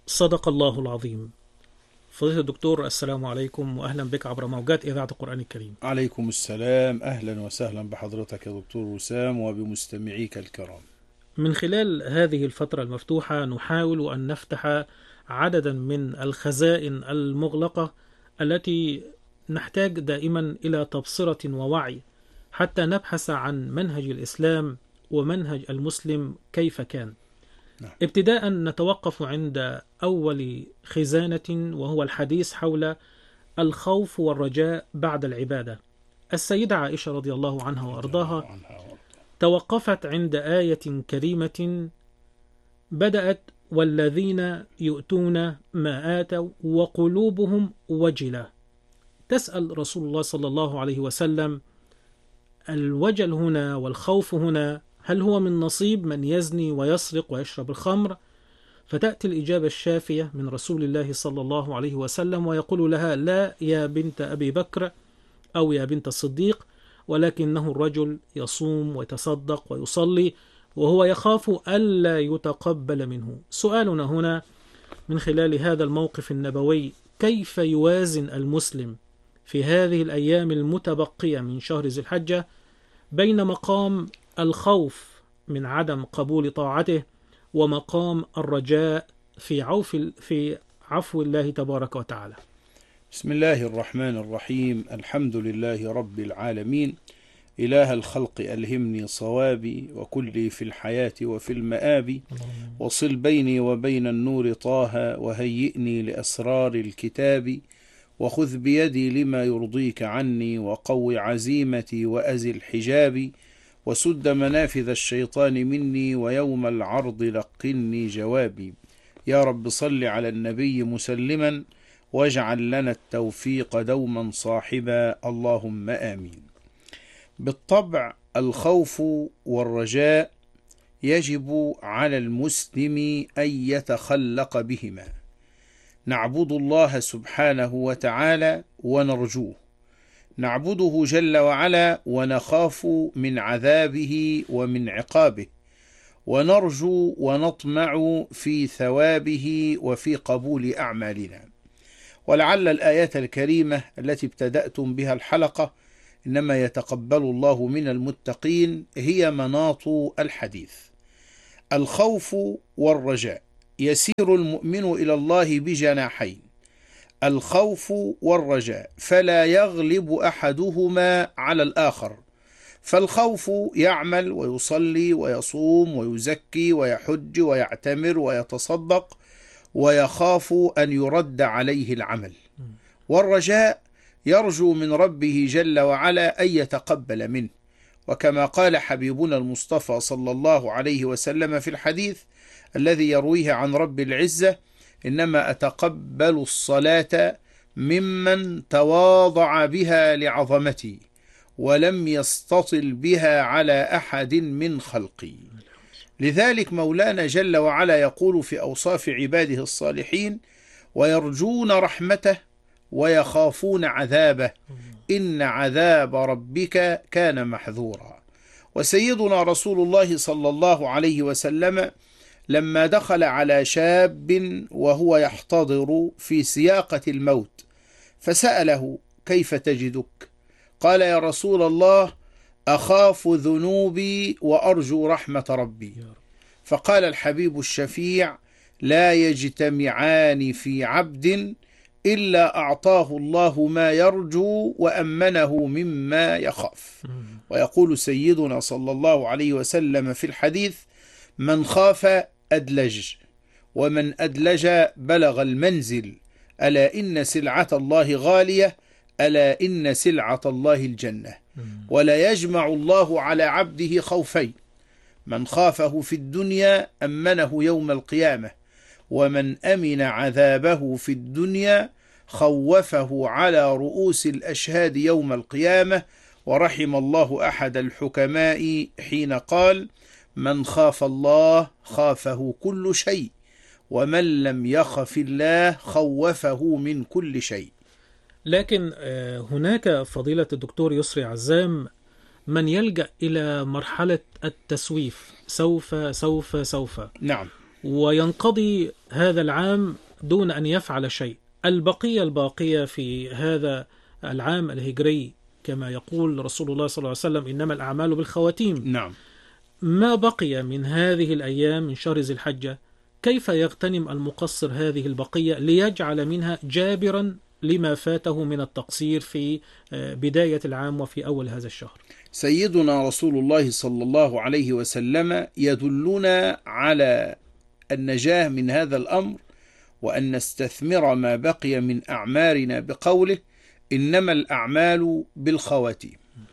صدق الله العظيم. فضيلة الدكتور، السلام عليكم وأهلا بك عبر موجات إذاعة القرآن الكريم. عليكم السلام، أهلا وسهلا بحضرتك يا دكتور وسام وبمستمعيك الكرام. من خلال هذه الفترة المفتوحة نحاول أن نفتح عددا من الخزائن المغلقة التي نحتاج دائما إلى تبصرة ووعي حتى نبحث عن منهج الإسلام ومنهج المسلم كيف كان. نعم. ابتداء نتوقف عند أول خزانة، وهو الحديث حول الخوف والرجاء بعد العبادة. السيدة عائشة رضي الله عنها وأرضاها توقفت عند آية كريمة بدأت: والذين يؤتون ما آتوا وقلوبهم وجلة. تسأل رسول الله صلى الله عليه وسلم: الوجل هنا والخوف هنا هل هو من نصيب من يزني ويسرق ويشرب الخمر؟ فتأتي الإجابة الشافية من رسول الله صلى الله عليه وسلم ويقول لها: لا يا بنت أبي بكر أو يا بنت الصديق، ولكنه الرجل يصوم ويتصدق ويصلي وهو يخاف ألا يتقبل منه. سؤالنا هنا من خلال هذا الموقف النبوي: كيف يوازن المسلم في هذه الأيام المتبقية من شهر ذي الحجة بين مقام الخوف من عدم قبول طاعته ومقام الرجاء في عفو الله تبارك وتعالى؟ بسم الله الرحمن الرحيم. الحمد لله رب العالمين، إله الخلق ألهمني صوابي وكلي في الحياة وفي المآب، وصل بيني وبين النور طه وهيئني لأسرار الكتاب، وخذ بيدي لما يرضيك عني وقو عزيمتي وأزل حجابي، وسد منافذ الشيطان مني ويوم العرض لقني جوابي. يا رب صل على النبي مسلما واجعل لنا التوفيق دوما صاحبا، اللهم آمين. بالطبع الخوف والرجاء يجب على المسلم أن يتخلق بهما. نعبد الله سبحانه وتعالى ونرجوه، نعبده جل وعلا ونخاف من عذابه ومن عقابه، ونرجو ونطمع في ثوابه وفي قبول أعمالنا. ولعل الآيات الكريمة التي ابتدأتم بها الحلقة: إنما يتقبل الله من المتقين، هي مناط الحديث. الخوف والرجاء يسير المؤمن إلى الله بجناحين: الخوف والرجاء، فلا يغلب أحدهما على الآخر. فالخوف يعمل ويصلي ويصوم ويزكي ويحج ويعتمر ويتصدق ويخاف أن يرد عليه العمل. والرجاء يرجو من ربه جل وعلا أن يتقبل منه، وكما قال حبيبنا المصطفى صلى الله عليه وسلم في الحديث الذي يرويه عن رب العزة: إنما أتقبل الصلاة ممن تواضع بها لعظمتي ولم يستطل بها على أحد من خلقي. لذلك مولانا جل وعلا يقول في أوصاف عباده الصالحين: ويرجون رحمته ويخافون عذابه إن عذاب ربك كان محذورا. وسيدنا رسول الله صلى الله عليه وسلم لما دخل على شاب وهو يحتضر في سياقة الموت فسأله: كيف تجدك؟ قال: يا رسول الله، أخاف ذنوبي وأرجو رحمة ربي. فقال الحبيب الشفيع: لا يجتمعان في عبد إلا أعطاه الله ما يرجو وأمنه مما يخاف. ويقول سيدنا صلى الله عليه وسلم في الحديث: من خاف أدلج، ومن أدلج بلغ المنزل، ألا إن سلعة الله غالية، ألا إن سلعة الله الجنة. ولا يجمع الله على عبده خوفين: من خافه في الدنيا أمنه يوم القيامة، ومن أمن عذابه في الدنيا خوفه على رؤوس الأشهاد يوم القيامة. ورحم الله أحد الحكماء حين قال: من خاف الله خافه كل شيء، ومن لم يخف الله خوفه من كل شيء. لكن هناك فضيلة الدكتور يسري عزام من يلجأ إلى مرحلة التسويف: سوف سوف سوف. نعم. وينقضي هذا العام دون أن يفعل شيء. الباقية في هذا العام الهجري كما يقول رسول الله صلى الله عليه وسلم إنما الأعمال بالخواتيم. نعم. ما بقي من هذه الأيام من شهر ذي الحجة كيف يغتنم المقصر هذه البقية ليجعل منها جابرا لما فاته من التقصير في بداية العام وفي أول هذا الشهر؟ سيدنا رسول الله صلى الله عليه وسلم يدلنا على النجاة من هذا الأمر، وأن نستثمر ما بقي من أعمارنا بقوله إنما الأعمال بالخواتيم.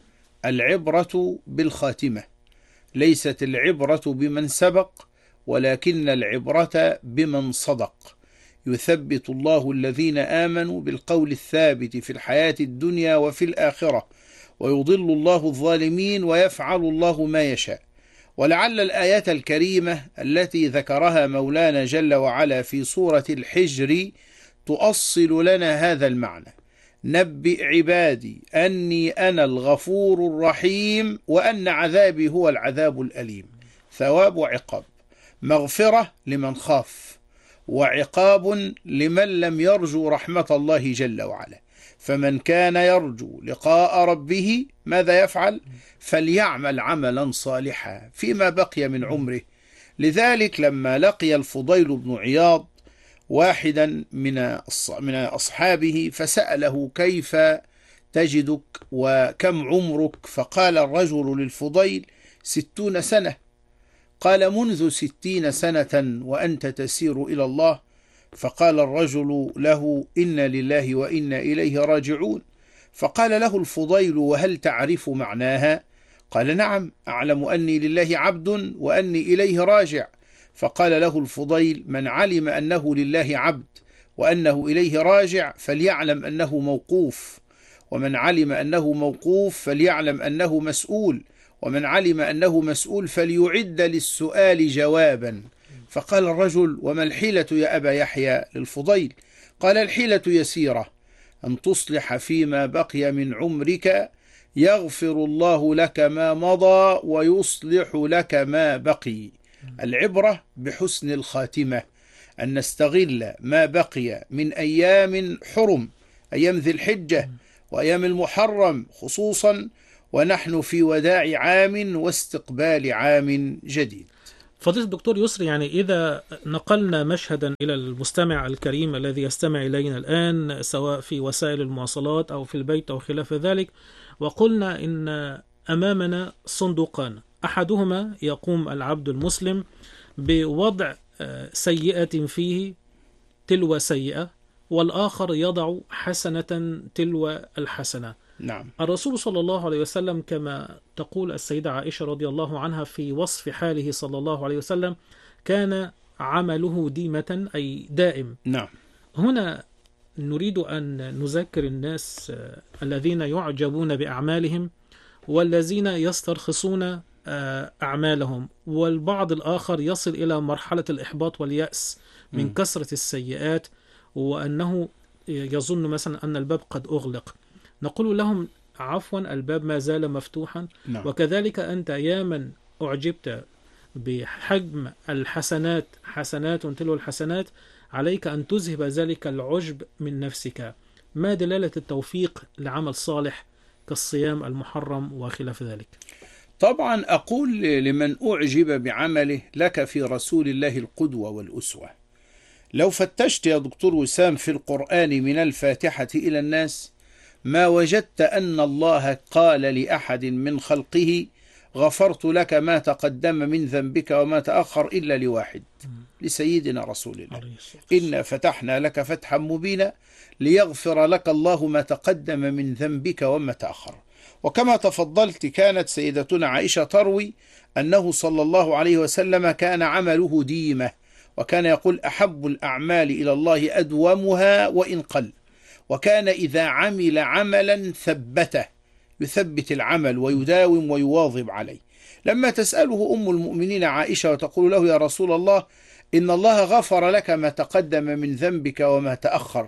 العبرة بالخاتمة، ليست العبرة بمن سبق، ولكن العبرة بمن صدق. يثبت الله الذين آمنوا بالقول الثابت في الحياة الدنيا وفي الآخرة، ويضل الله الظالمين ويفعل الله ما يشاء. ولعل الآيات الكريمة التي ذكرها مولانا جل وعلا في سورة الحجر تؤصل لنا هذا المعنى: نبئ عبادي أني أنا الغفور الرحيم وأن عذابي هو العذاب الأليم. ثواب وعقاب، مغفرة لمن خاف، وعقاب لمن لم يرجو رحمة الله جل وعلا. فمن كان يرجو لقاء ربه ماذا يفعل؟ فليعمل عملا صالحا فيما بقي من عمره. لذلك لما لقي الفضيل بن عياض واحدا من أصحابه فسأله: كيف تجدك وكم عمرك؟ فقال الرجل للفضيل: 60 سنة. قال: منذ 60 سنة وأنت تسير إلى الله؟ فقال الرجل له: إنا لله وإنا إليه راجعون. فقال له الفضيل: وهل تعرف معناها؟ قال: نعم، أعلم أني لله عبد وأني إليه راجع. فقال له الفضيل: من علم أنه لله عبد وأنه إليه راجع فليعلم أنه موقوف، ومن علم أنه موقوف فليعلم أنه مسؤول، ومن علم أنه مسؤول فليعد للسؤال جوابا. فقال الرجل: وما الحيلة يا أبا يحيى للفضيل؟ قال: الحيلة يسيرة، أن تصلح فيما بقي من عمرك يغفر الله لك ما مضى ويصلح لك ما بقي. العبرة بحسن الخاتمة، أن نستغل ما بقي من أيام حرم، أيام ذي الحجة وأيام المحرم خصوصا، ونحن في وداع عام واستقبال عام جديد. فضيلة الدكتور يسري، يعني إذا نقلنا مشهدا إلى المستمع الكريم الذي يستمع إلينا الآن سواء في وسائل المواصلات أو في البيت أو خلاف ذلك، وقلنا إن أمامنا صندوقان، أحدهما يقوم العبد المسلم بوضع سيئة فيه تلو سيئة، والآخر يضع حسنة تلو الحسنة. نعم. الرسول صلى الله عليه وسلم كما تقول السيدة عائشة رضي الله عنها في وصف حاله صلى الله عليه وسلم كان عمله ديمة أي دائم. نعم. هنا نريد أن نذكر الناس الذين يعجبون بأعمالهم والذين يسترخصون أعمالهم، والبعض الآخر يصل إلى مرحلة الإحباط واليأس من كثرة السيئات، وأنه يظن مثلا أن الباب قد أغلق. نقول لهم: عفوا، الباب ما زال مفتوحا. نعم. وكذلك أنت يا من أعجبت بحجم الحسنات، حسنات تلو الحسنات، عليك أن تذهب ذلك العجب من نفسك. ما دلالة التوفيق لعمل صالح كالصيام المحرم وخلاف ذلك؟ طبعا أقول لمن أعجب بعمله: لك في رسول الله القدوة والأسوة. لو فتشت يا دكتور وسام في القرآن من الفاتحة إلى الناس ما وجدت أن الله قال لأحد من خلقه: غفرت لك ما تقدم من ذنبك وما تأخر، إلا لواحد، لسيدنا رسول الله: إنا فتحنا لك فتحا مبينا ليغفر لك الله ما تقدم من ذنبك وما تأخر. وكما تفضلت كانت سيدتنا عائشة تروي أنه صلى الله عليه وسلم كان عمله ديمة، وكان يقول: أحب الأعمال إلى الله أدومها وإن قل. وكان إذا عمل عملا ثبته، يثبت العمل ويداوم ويواظب عليه. لما تسأله أم المؤمنين عائشة وتقول له: يا رسول الله، إن الله غفر لك ما تقدم من ذنبك وما تأخر،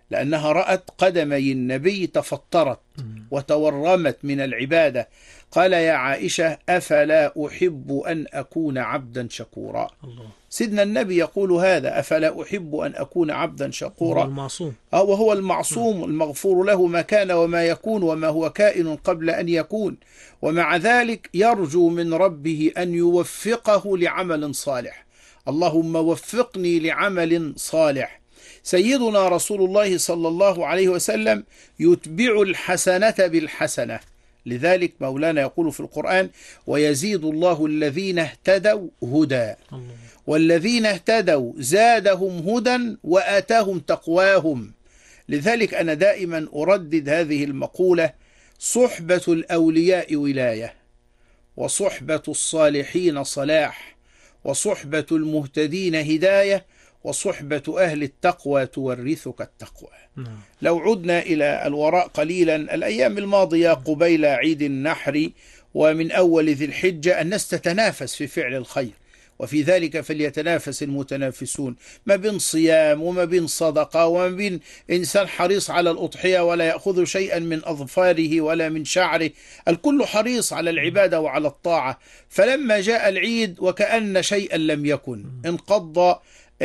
لأنها رأت قدمي النبي تفطرت وتورمت من العبادة. قال يا عائشة أفلا أحب أن أكون عبدا شكورا. الله. سيدنا النبي يقول هذا: أفلا أحب أن أكون عبدا شكورا. هو المعصوم. وهو المعصوم المغفور له ما كان وما يكون وما هو كائن قبل أن يكون، ومع ذلك يرجو من ربه أن يوفقه لعمل صالح. اللهم وفقني لعمل صالح. سيدنا رسول الله صلى الله عليه وسلم يتبع الحسنة بالحسنة، لذلك مولانا يقول في القرآن: ويزيد الله الذين اهتدوا هدى والذين اهتدوا زادهم هدى وآتاهم تقواهم. لذلك أنا دائما أردد هذه المقولة: صحبة الأولياء ولاية، وصحبة الصالحين صلاح، وصحبة المهتدين هداية، وصحبة أهل التقوى تورثك التقوى. لو عدنا إلى الوراء قليلا، الأيام الماضية قبيل عيد النحر ومن أول ذي الحجة الناس تتنافس في فعل الخير، وفي ذلك فليتنافس المتنافسون، ما بين صيام وما بين صدقة وما بين إنسان حريص على الأضحية ولا يأخذ شيئا من أظفاره ولا من شعره، الكل حريص على العبادة وعلى الطاعة. فلما جاء العيد وكأن شيئا لم يكن، انفض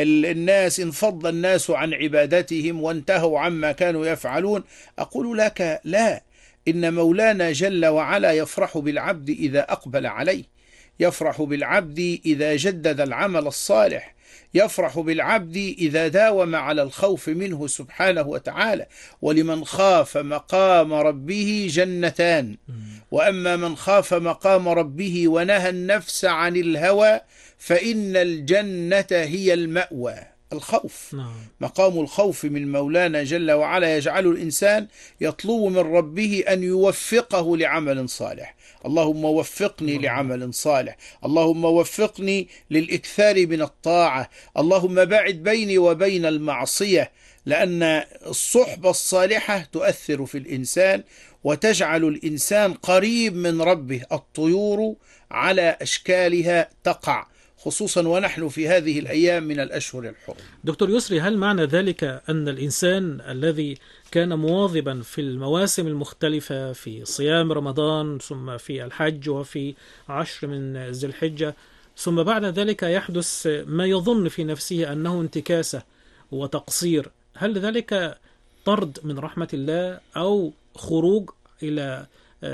الناس عن عبادتهم وانتهوا عما كانوا يفعلون. أقول لك لا، إن مولانا جل وعلا يفرح بالعبد إذا أقبل عليه، يفرح بالعبد إذا جدد العمل الصالح، يفرح بالعبد إذا داوم على الخوف منه سبحانه وتعالى. ولمن خاف مقام ربه جنتان، وأما من خاف مقام ربه ونهى النفس عن الهوى فإن الجنة هي المأوى. الخوف، مقام الخوف من مولانا جل وعلا يجعل الإنسان يطلب من ربه أن يوفقه لعمل صالح. اللهم وفقني لعمل صالح، اللهم وفقني للإكثار من الطاعة، اللهم باعد بيني وبين المعصية، لأن الصحبة الصالحة تؤثر في الإنسان وتجعل الإنسان قريب من ربه. الطيور على أشكالها تقع، خصوصا ونحن في هذه الأيام من الأشهر الحرم. دكتور يسري، هل معنى ذلك أن الإنسان الذي كان مواظبا في المواسم المختلفة، في صيام رمضان ثم في الحج وفي 10 من ذي الحجة، ثم بعد ذلك يحدث ما يظن في نفسه أنه انتكاسة وتقصير، هل ذلك طرد من رحمة الله أو خروج إلى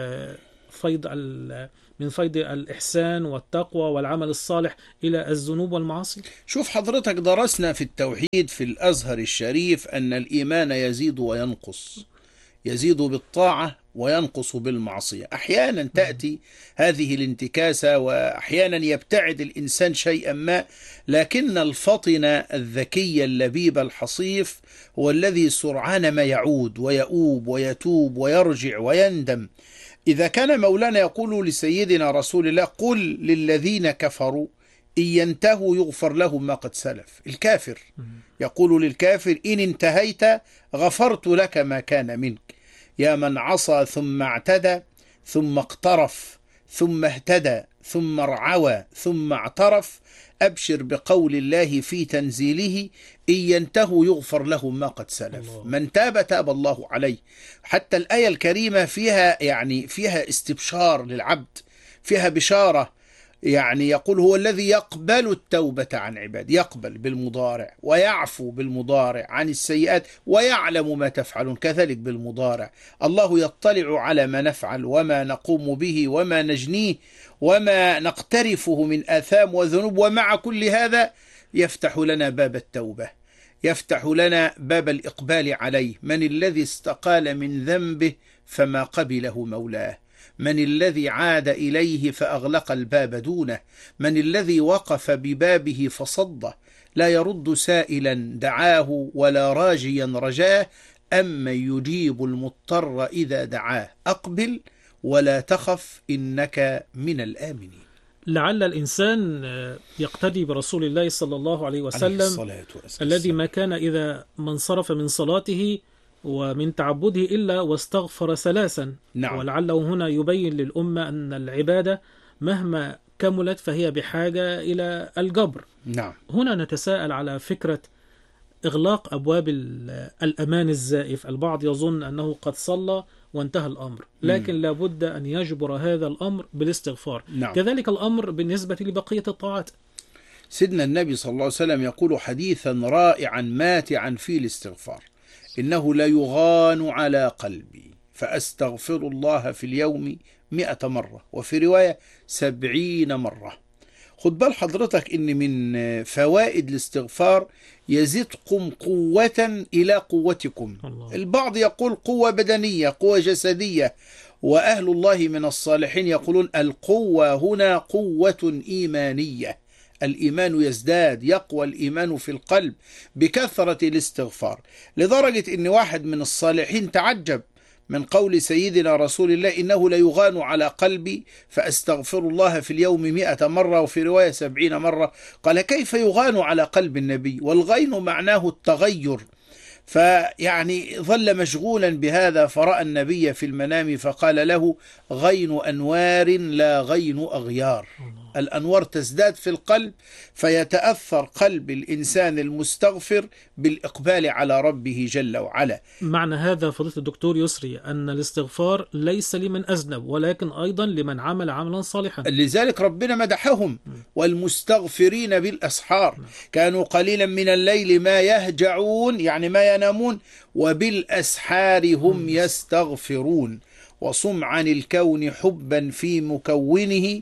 من فيض الإحسان والتقوى والعمل الصالح إلى الذنوب والمعاصي؟ شوف حضرتك، درسنا في التوحيد في الأزهر الشريف أن الإيمان يزيد وينقص، يزيد بالطاعة وينقص بالمعصية. أحيانا تأتي هذه الانتكاسة وأحيانا يبتعد الإنسان شيئا ما، لكن الفطن الذكي اللبيب الحصيف هو الذي سرعان ما يعود ويؤوب ويتوب ويرجع ويندم. إذا كان مولانا يقول لسيدنا رسول الله: قل للذين كفروا إن ينتهوا يغفر لهم ما قد سلف. الكافر يقول للكافر: إن انتهيت غفرت لك ما كان منك. يا من عصى ثم اعتدى ثم اقترف ثم اهتدى ثم ارعوى ثم اعترف، أبشر بقول الله في تنزيله: إن ينتهوا يغفر لهم ما قد سلف. من تاب تاب الله عليه. حتى الآية الكريمة فيها استبشار للعبد، فيها بشارة. يقول: هو الذي يقبل التوبة عن عباد، يقبل بالمضارع ويعفو بالمضارع عن السيئات ويعلم ما تفعلون، كذلك بالمضارع. الله يطلع على ما نفعل وما نقوم به وما نجنيه وما نقترفه من آثام وذنوب، ومع كل هذا يفتح لنا باب التوبة، يفتح لنا باب الإقبال عليه. من الذي استقال من ذنبه فما قبله مولاه؟ من الذي عاد إليه فأغلق الباب دونه؟ من الذي وقف ببابه فصده؟ لا يرد سائلا دعاه ولا راجيا رجاه، أما يجيب المضطر إذا دعاه. أقبل ولا تخف إنك من الآمنين. لعل الإنسان يقتدي برسول الله صلى الله عليه وسلم الذي ما كان إذا ما انصرف من صلاته ومن تعبده إلا واستغفر 3. نعم. ولعله هنا يبين للأمة أن العبادة مهما كملت فهي بحاجة إلى الجبر. نعم. هنا نتساءل على فكرة إغلاق أبواب الأمان الزائف. البعض يظن أنه قد صلى وانتهى الأمر، لكن لابد أن يجبر هذا الأمر بالاستغفار. نعم. كذلك الأمر بالنسبة لبقية الطاعات. سيدنا النبي صلى الله عليه وسلم يقول حديثا رائعا ماتعا في الاستغفار: إنه ليغان على قلبي فأستغفر الله في اليوم 100 مرة، وفي رواية 70 مرة. خد بال حضرتك إن من فوائد الاستغفار يزيدكم قوة إلى قوتكم. الله. البعض يقول قوة بدنية، قوة جسدية، وأهل الله من الصالحين يقولون القوة هنا قوة إيمانية. الإيمان يزداد، يقوى الإيمان في القلب بكثرة الاستغفار، لدرجة إن واحد من الصالحين تعجب من قول سيدنا رسول الله: إنه ليغان على قلبي فأستغفر الله في اليوم 100 مرة، وفي رواية 70 مرة. قال: كيف يغان على قلب النبي؟ والغين معناه التغير. فيعني ظل مشغولا بهذا، فرأى النبي في المنام فقال له: غين أنوار لا غين أغيار. الأنوار تزداد في القلب، فيتأثر قلب الإنسان المستغفر بالإقبال على ربه جل وعلا. معنى هذا فضيلة الدكتور يسري أن الاستغفار ليس لمن أذنب، ولكن أيضا لمن عمل عملا صالحا. لذلك ربنا مدحهم: والمستغفرين بالأسحار كانوا قليلا من الليل ما يهجعون، يعني ما ينامون، وبالأسحار هم يستغفرون. وصم عن الكون حبا في مكونه،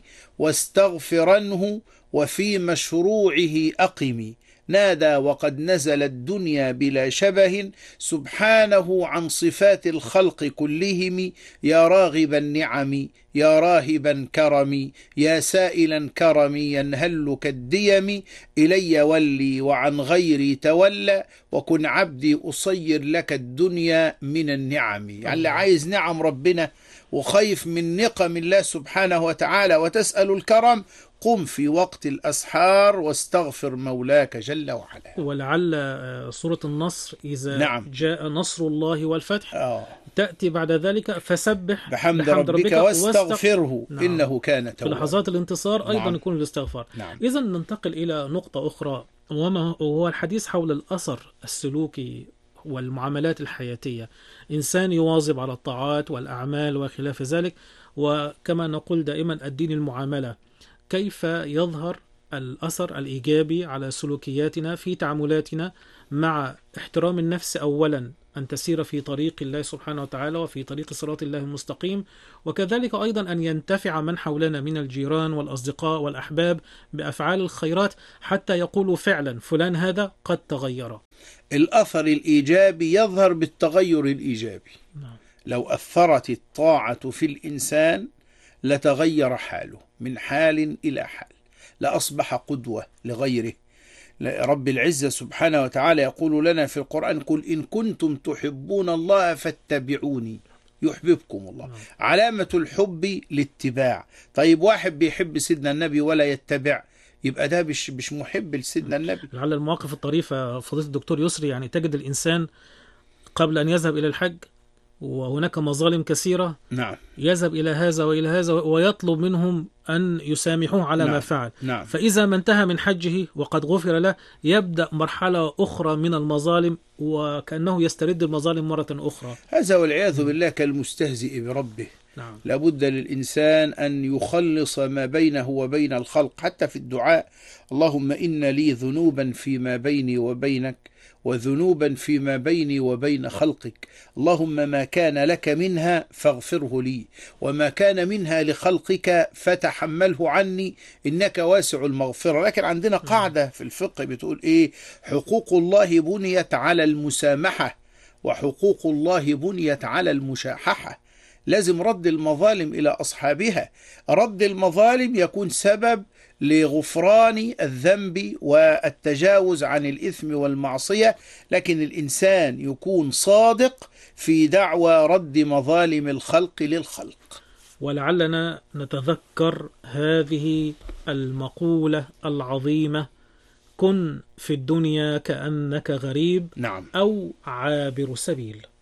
واستغفرنه وفي مشروعه أقم. نادى وقد نزل الدنيا بلا شبه، سبحانه عن صفات الخلق كلهم. يا راغب النعم، يا راهبا كرمي، يا سائلا كرمي ينهل كالديم. إلي ولي وعن غيري تولى، وكن عبدي أصير لك الدنيا من النعم. يعني اللي عايز نعم ربنا وخايف من نقم الله سبحانه وتعالى وتسأل الكرم، قم في وقت الأسحار واستغفر مولاك جل وعلا. ولعل سورة النصر إذا نعم. جاء نصر الله والفتح تأتي بعد ذلك: فسبح بحمد ربك واستغفره نعم. إنه كان توابا. في لحظات الانتصار أيضا نعم. يكون الاستغفار. نعم. إذا ننتقل إلى نقطة أخرى، وهو الحديث حول الأثر السلوكي والمعاملات الحياتية. إنسان يواظب على الطاعات والأعمال وخلاف ذلك، وكما نقول دائما الدين المعاملة. كيف يظهر الأثر الإيجابي على سلوكياتنا في تعاملاتنا مع احترام النفس أولا، أن تسير في طريق الله سبحانه وتعالى وفي طريق صراط الله المستقيم، وكذلك أيضا أن ينتفع من حولنا من الجيران والأصدقاء والأحباب بأفعال الخيرات، حتى يقولوا فعلا فلان هذا قد تغير. الأثر الإيجابي يظهر بالتغير الإيجابي. لو أثرت الطاعة في الإنسان لتغير حاله من حال إلى حال، لأصبح قدوة لغيره. رب العزة سبحانه وتعالى يقول لنا في القرآن: قل إن كنتم تحبون الله فاتبعوني يحببكم الله. علامة الحب الاتباع. طيب واحد بيحب سيدنا النبي ولا يتبع، يبقى ده مش محب لسيدنا النبي. على المواقف الطريفة فضيلة الدكتور يسري، يعني تجد الإنسان قبل أن يذهب إلى الحج وهناك مظالم كثيرة، نعم، يذهب إلى هذا وإلى هذا ويطلب منهم أن يسامحوه على نعم. ما فعل. نعم. فإذا ما انتهى من حجه وقد غفر له، يبدأ مرحلة أخرى من المظالم، وكأنه يسترد المظالم مرة أخرى. هذا والعياذ بالله كالمستهزئ بربه. نعم. لابد للإنسان أن يخلص ما بينه وبين الخلق، حتى في الدعاء: اللهم إن لي ذنوبا فيما بيني وبينك، وذنوبا فيما بيني وبين خلقك، اللهم ما كان لك منها فاغفره لي، وما كان منها لخلقك فتحمله عني، إنك واسع المغفرة. لكن عندنا قاعدة في الفقه بتقول إيه؟ حقوق الله بنيت على المسامحة، وحقوق الله بنيت على المشاححة. لازم رد المظالم إلى أصحابها. رد المظالم يكون سبب لغفران الذنب والتجاوز عن الإثم والمعصية، لكن الإنسان يكون صادق في دعوى رد مظالم الخلق للخلق. ولعلنا نتذكر هذه المقولة العظيمة: كن في الدنيا كأنك غريب، نعم، أو عابر سبيل.